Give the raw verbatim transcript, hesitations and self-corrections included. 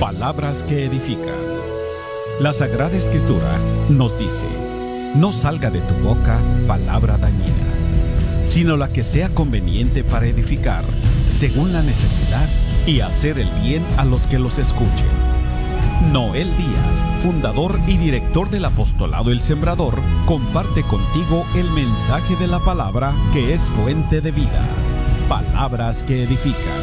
Palabras que edifican. La Sagrada Escritura nos dice: no salga de tu boca palabra dañina, sino la que sea conveniente para edificar, según la necesidad, y hacer el bien a los que los escuchen. Noel Díaz, fundador y director del apostolado El Sembrador, comparte contigo el mensaje de la palabra que es fuente de vida. Palabras que edifican.